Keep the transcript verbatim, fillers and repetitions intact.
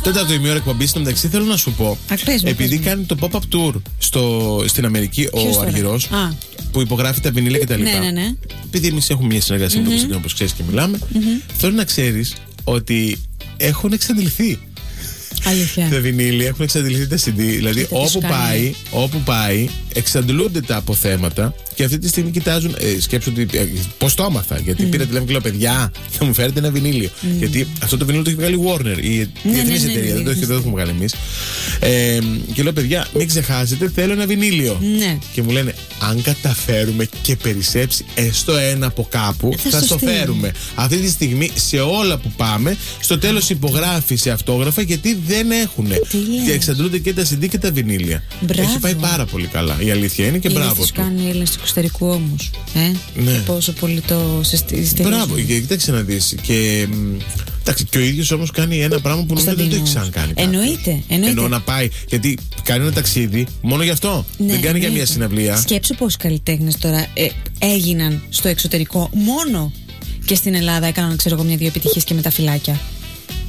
Τέταρτο ημίωρο εκπομπή. Στην μεταξύ θέλω να σου πω. Α, πες μου, επειδή πες μου. κάνει το pop-up tour στο, στην Αμερική Ποιος ο τώρα? Αργυρός, Α. που υπογράφει τα βινίλια κτλ. Ναι, ναι, ναι. Επειδή εμείς έχουμε μια συνεργασία με το Κωνσταντίνο, όπως ξέρεις και μιλάμε, θέλω να ξέρεις ότι έχουν εξαντληθεί. Αλήθεια. Τα βινίλια έχουν εξαντληθεί τα σι ντι. Δηλαδή, Κοίτα τι όπου σου κάνει. πάει, όπου πάει, εξαντλούνται τα αποθέματα και αυτή τη στιγμή κοιτάζουν. Ε, σκέψου ότι. Ε, Πώς το άμαθα. Γιατί Mm. πήρα τηλέφωνο και λέω: παιδιά, θα μου φέρετε ένα βινίλιο. Mm. Γιατί αυτό το βινίλιο το έχει βγάλει η Warner, η διεθνής ναι, ναι, εταιρεία. ναι, Δεν το ναι, έχει- ναι. δεν το έχουμε βγάλει εμείς. Ε, και λέω: παιδιά, μην ξεχάσετε, θέλω ένα βινίλιο. Ναι. Και μου λένε: αν καταφέρουμε και περισσέψει έστω ένα από κάπου, Θα θα στο στο στείλουμε. φέρουμε. Αυτή τη στιγμή σε όλα που πάμε, στο τέλος υπογράφει σε αυτόγραφα γιατί δεν έχουν. Τι λες? Και εξαντλούνται και τα σι ντι και τα βινίλια. Μπράβο. Έχει πάει πάρα πολύ καλά. Η αλήθεια είναι και Είδες μπράβο τι σου του. κάνει οι Έλληνες του εξωτερικού όμως. Ε? Ναι. Και πόσο πολύ το στηρίζουν. Μπράβο, και κοίταξε να δεις. Και, μ, εντάξει, και ο ίδιος όμως κάνει ένα πράγμα που νομίζω δεν το έχει Κωνσταντίνος. ξανακάνει. κάποιος. Εννοείται, εννοείται. Εννοώ να πάει. Γιατί κάνει ένα ταξίδι μόνο γι' αυτό. Ναι, δεν κάνει για μια εννοείται. συναυλία. Σκέψου πόσοι καλλιτέχνες τώρα ε, έγιναν στο εξωτερικό μόνο και στην Ελλάδα έκαναν, ξέρω εγώ, μια-δύο επιτυχίες και με τα φυλάκια.